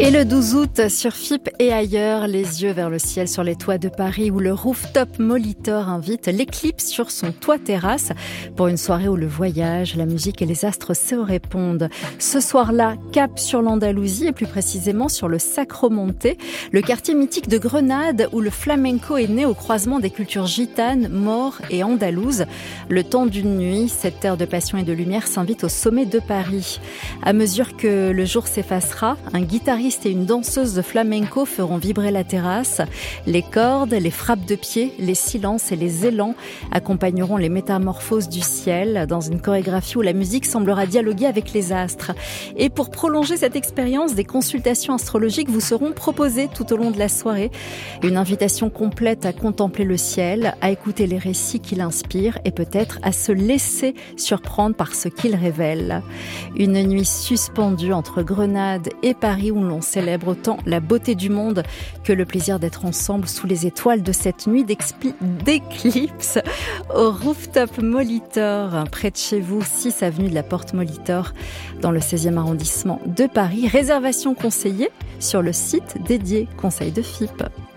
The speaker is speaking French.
Et le 12 août, sur FIP et ailleurs, les yeux vers le ciel sur les toits de Paris où le rooftop Molitor invite l'éclipse sur son toit-terrasse pour une soirée où le voyage, la musique et les astres se répondent. Ce soir-là, cap sur l'Andalousie et plus précisément sur le Sacromonte, le quartier mythique de Grenade où le flamenco est né au croisement des cultures gitanes, maures et andalouses. Le temps d'une nuit, cette terre de passion et de lumière s'invite au sommet de Paris. À mesure que le jour s'effacera, un guitariste et une danseuse de flamenco feront vibrer la terrasse. Les cordes, les frappes de pied, les silences et les élans accompagneront les métamorphoses du ciel dans une chorégraphie où la musique semblera dialoguer avec les astres. Et pour prolonger cette expérience, des consultations astrologiques vous seront proposées tout au long de la soirée. Une invitation complète à contempler le ciel, à écouter les récits qui l'inspirent et peut-être à se laisser surprendre par ce qu'il révèle. Une nuit suspendue entre Grenade et Paris où l'on célèbre autant la beauté du monde que le plaisir d'être ensemble sous les étoiles de cette nuit d'éclipse au rooftop Molitor, près de chez vous, 6 avenue de la Porte Molitor, dans le 16e arrondissement de Paris. Réservation conseillée sur le site dédié Conseil de FIP.